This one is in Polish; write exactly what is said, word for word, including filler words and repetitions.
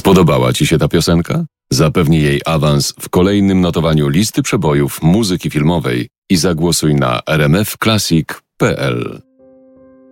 Podobała Ci się ta piosenka? Zapewnij jej awans w kolejnym notowaniu listy przebojów muzyki filmowej i zagłosuj na r m f classic kropka p l.